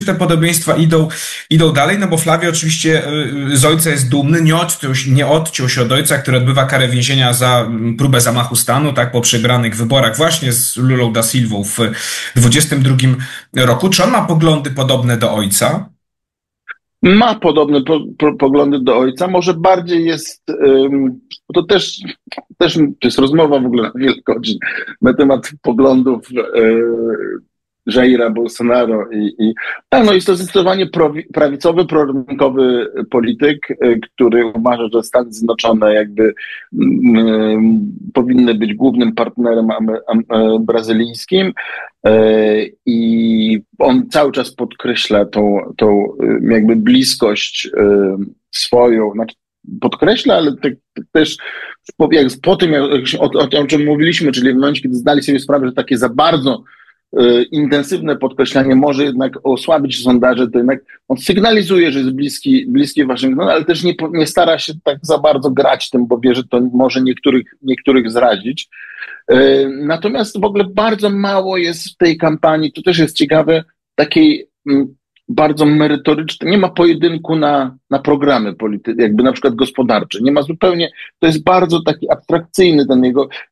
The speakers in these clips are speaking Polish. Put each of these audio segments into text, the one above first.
te podobieństwa idą dalej, no bo Flavio oczywiście z ojca jest dumny, nie odciął się od ojca, który odbywa karę więzienia za próbę zamachu stanu, tak, po przegranych wyborach właśnie z Lulą da Silvą w 2022 roku. Czy on ma poglądy podobne do ojca? Ma podobne poglądy do ojca, może bardziej jest, to też to jest rozmowa w ogóle na wiele godzin na temat poglądów Jaira Bolsonaro tak, no jest to zdecydowanie prawicowy, prorynkowy polityk, który uważa, że Stany Zjednoczone jakby powinny być głównym partnerem brazylijskim i on cały czas podkreśla tą jakby bliskość swoją, znaczy podkreśla, ale też po tym, o czym mówiliśmy, czyli w momencie, kiedy zdali sobie sprawę, że takie za bardzo intensywne podkreślanie może jednak osłabić sondaże, to jednak on sygnalizuje, że jest bliski Waszyngton, ale też nie stara się tak za bardzo grać tym, bo wie, że to może niektórych zrazić. Natomiast w ogóle bardzo mało jest w tej kampanii, to też jest ciekawe, takiej bardzo merytorycznej, nie ma pojedynku na programy polityczne, jakby na przykład gospodarcze, nie ma zupełnie, to jest bardzo taki abstrakcyjny ten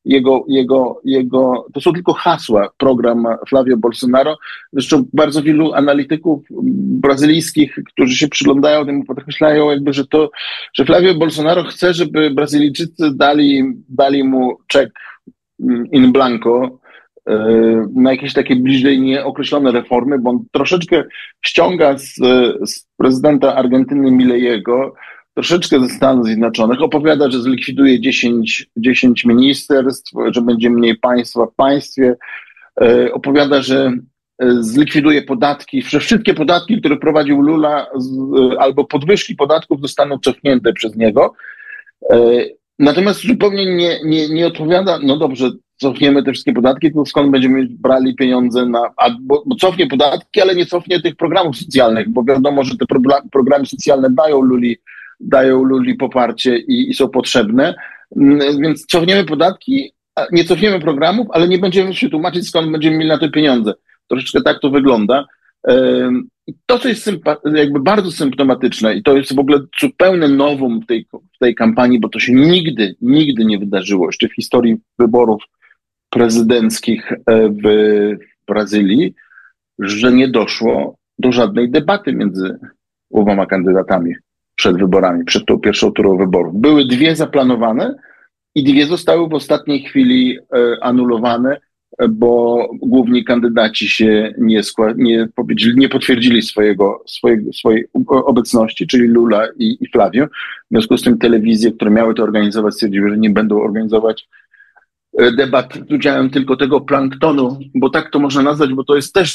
jego to są tylko hasła, program Flavio Bolsonaro. Zresztą bardzo wielu analityków brazylijskich, którzy się przyglądają temu, podkreślają jakby, że Flavio Bolsonaro chce, żeby Brazylijczycy dali mu czek in blanco na jakieś takie bliżej nieokreślone reformy, bo on troszeczkę ściąga z prezydenta Argentyny Mileiego, troszeczkę ze Stanów Zjednoczonych, opowiada, że zlikwiduje 10 ministerstw, że będzie mniej państwa w państwie, opowiada, że zlikwiduje podatki, że wszystkie podatki, które prowadził Lula albo podwyżki podatków zostaną cofnięte przez niego. Natomiast zupełnie nie odpowiada, no dobrze, cofniemy te wszystkie podatki, to skąd będziemy brali pieniądze bo cofnie podatki, ale nie cofnie tych programów socjalnych, bo wiadomo, że te programy socjalne dają Luli poparcie i są potrzebne, więc cofniemy podatki, nie cofniemy programów, ale nie będziemy się tłumaczyć, skąd będziemy mieli na to pieniądze. Troszeczkę tak to wygląda. To, co jest jakby bardzo symptomatyczne i to jest w ogóle zupełne novum w tej kampanii, bo to się nigdy nie wydarzyło jeszcze w historii wyborów prezydenckich w Brazylii, że nie doszło do żadnej debaty między oboma kandydatami przed wyborami, przed tą pierwszą turą wyborów. Były dwie zaplanowane i dwie zostały w ostatniej chwili anulowane, bo główni kandydaci się nie potwierdzili swojej obecności, czyli Lula i Flavio. W związku z tym telewizje, które miały to organizować, stwierdziły, że nie będą organizować debat z udziałem tylko tego planktonu, bo tak to można nazwać, bo to jest też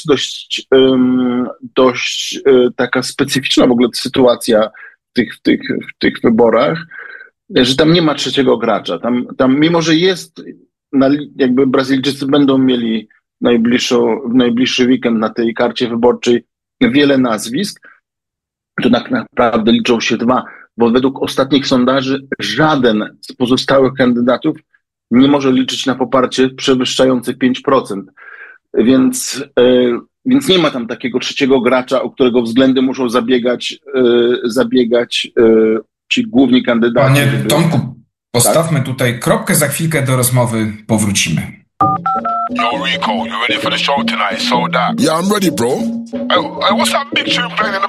dość taka specyficzna w ogóle sytuacja w tych wyborach, że tam nie ma trzeciego gracza. Tam mimo, że jest, jakby Brazylijczycy będą mieli w najbliższy weekend na tej karcie wyborczej wiele nazwisk, to tak naprawdę liczą się dwa, bo według ostatnich sondaży żaden z pozostałych kandydatów nie może liczyć na poparcie przewyższające 5%. Więc nie ma tam takiego trzeciego gracza, o którego względy muszą zabiegać ci główni kandydaci. Panie Tomku, postawmy tutaj kropkę, za chwilkę do rozmowy powrócimy. Yo, Rico, you ready for the show tonight? So that. Yeah, I'm ready, bro. Hey, what's that big tune playing in the